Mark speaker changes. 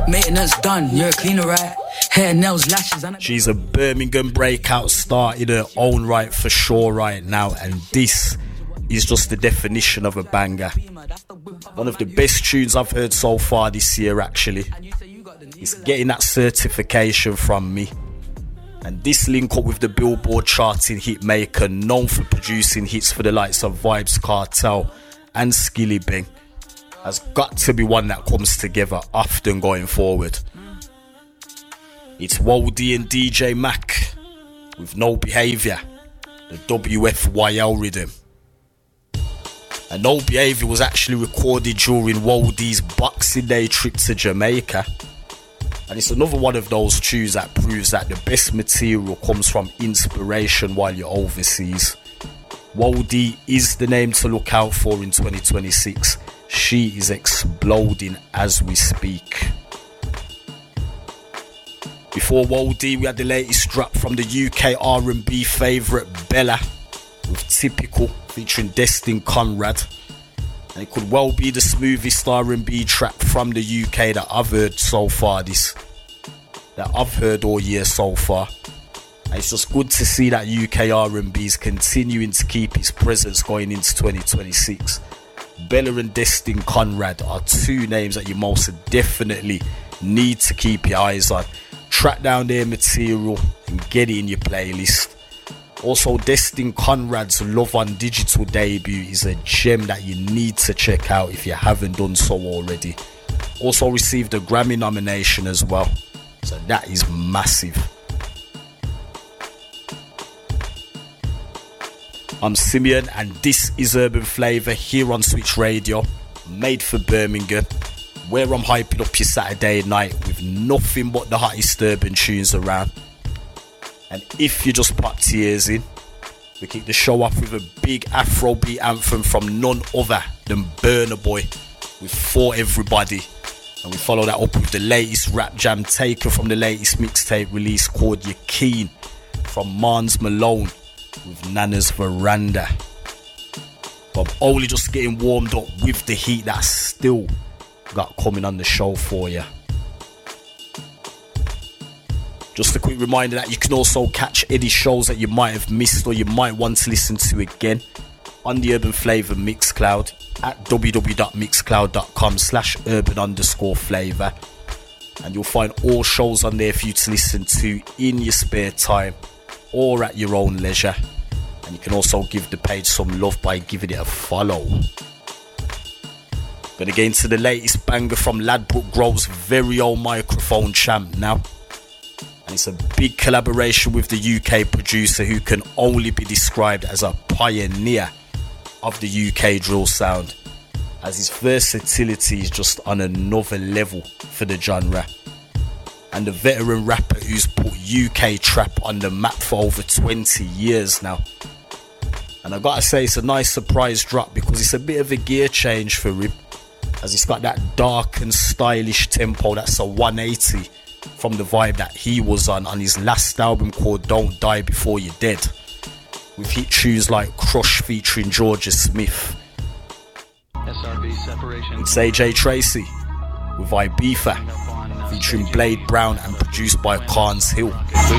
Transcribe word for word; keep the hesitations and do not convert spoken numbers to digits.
Speaker 1: Maintenance done, you're a cleaner, right? Hair, nails, lashes and...
Speaker 2: She's a Birmingham breakout star in her own right for sure right now, and this is just the definition of a banger. One of the best tunes I've heard so far this year actually. It's getting that certification from me. And this link up with the Billboard charting hit maker known for producing hits for the likes of Vybz Kartel and Skilly Bang has got to be one that comes together often going forward. It's Wody and D J Mac with No Behaviour, the W F Y L rhythm. And No Behaviour was actually recorded during Wody's Boxing Day trip to Jamaica. And it's another one of those tunes that proves that the best material comes from inspiration while you're overseas. Wody is the name to look out for in twenty twenty-six. She is exploding as we speak. Before Wody, we had the latest drop from the U K R and B favourite Bella with Typical featuring Destin Conrad. And it could well be the smoothest R and B track from the U K that I've heard so far this that I've heard all year so far. And it's just good to see that U K R and B is continuing to keep its presence going into twenty twenty-six. Bella and Destin Conrad are two names that you most definitely need to keep your eyes on. Track down their material and get it in your playlist. Also, Destin Conrad's Love on Digital debut is a gem that you need to check out if you haven't done so already. Also received a Grammy nomination as well, so that is massive. I'm Simeon and this is Urban Flavour here on Switch Radio, made for Birmingham, where I'm hyping up your Saturday night with nothing but the hottest urban tunes around. And if you just popped your ears in, we kick the show off with a big Afrobeat anthem from none other than Burna Boy with For Everybody. And we follow that up with the latest rap jam taken from the latest mixtape release called You're Keen from Mans Malone with Nana's Veranda. But I'm only just getting warmed up with the heat that's still got coming on the show for you. Just a quick reminder that you can also catch any shows that you might have missed or you might want to listen to again on the Urban Flavour Mixcloud at www.mixcloud.com slash urban underscore flavour. And you'll find all shows on there for you to listen to in your spare time or at your own leisure. And you can also give the page some love by giving it a follow. Gonna get into the latest banger from Ladbroke Grove's very own microphone champ now. And it's a big collaboration with the U K producer who can only be described as a pioneer of the U K drill sound, as his versatility is just on another level for the genre. And the veteran rapper who's put U K trap on the map for over twenty years now. And I gotta say, it's a nice surprise drop because it's a bit of a gear change for him, as it's got that dark and stylish tempo that's a one eighty from the vibe that he was on on his last album called Don't Die Before You're Dead, with hit tunes like Crush featuring Georgia Smith. It's A J Tracy with Ibiza featuring Blade Brown and produced by Carnes Hill.